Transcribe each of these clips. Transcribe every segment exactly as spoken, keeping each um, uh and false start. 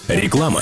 Реклама.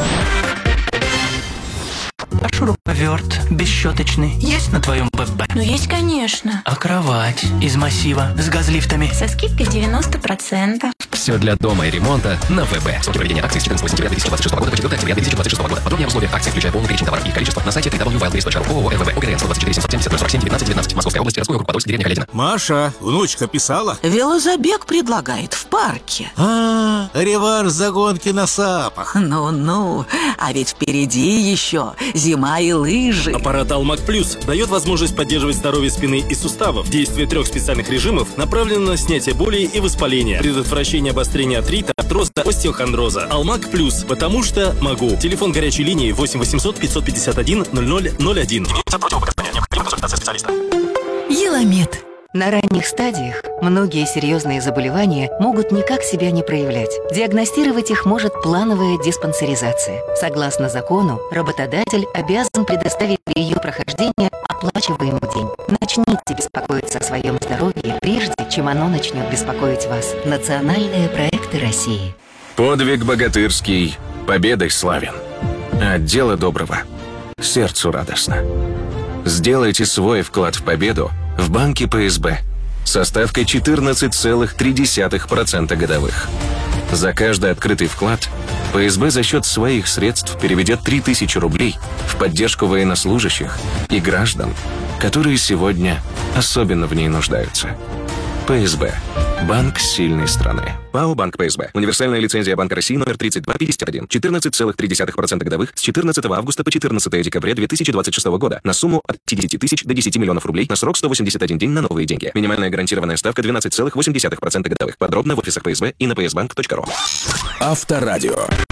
А шуруповерт бесщеточный есть на твоем ВБ? Ну есть, конечно. А кровать из массива с газлифтами? Со скидкой девяносто процентов. Все для дома и ремонта на ВБ. Сроки проведения акции с четырнадцатого сентября две тысячи двадцать шестого года по четвёртого октября две тысячи двадцать шестого года. Подробнее об условиях акции, включая полный перечень товаров и их количество, на сайте дабл ю дабл ю дабл ю точка ру. ООО РВВ. ОГРН сто двадцать четыре семьсот семьдесят ноль сорок семь девятнадцать девятнадцать. Московская область, Тверская округ, Подольск, деревня Каледина. Маша, внучка писала? Велозабег предлагает в парке. А, реванш за гонки на сапах. Ну-ну, а ведь впереди еще зима и лыжи. Аппарат Алмак Плюс дает возможность поддерживать здоровье спины и суставов. Действие трех специальных режимов направлено на снятие боли и воспаления, предотвращение обострения артрита, артроза, остеохондроза. Алмак Плюс, потому что могу. Телефон горячей линии восемь восемьсот пятьсот пятьдесят один ноль ноль ноль один. Еламед. На ранних стадиях многие серьезные заболевания могут никак себя не проявлять. Диагностировать их может плановая диспансеризация. Согласно закону, работодатель обязан предоставить при ее прохождении оплачиваемый день. Начните беспокоиться о своем здоровье, прежде чем оно начнет беспокоить вас. Национальные проекты России. Подвиг богатырский победой славен. От дела доброго сердцу радостно. Сделайте свой вклад в победу в банке ПСБ со ставкой четырнадцать целых три десятых процента годовых. За каждый открытый вклад ПСБ за счет своих средств переведет три тысячи рублей в поддержку военнослужащих и граждан, которые сегодня особенно в ней нуждаются. ПСБ. Банк сильной страны. ПАО «Банк ПСБ». Универсальная лицензия Банка России номер тридцать два пятьдесят один. четырнадцать целых три десятых процента годовых с четырнадцатого августа по четырнадцатое декабря две тысячи двадцать шестого года на сумму от пятидесяти тысяч до десяти миллионов рублей на срок сто восемьдесят один день на новые деньги. Минимальная гарантированная ставка двенадцать целых восемь десятых процента годовых. Подробно в офисах ПСБ и на пи эс банк точка ру. Авторадио.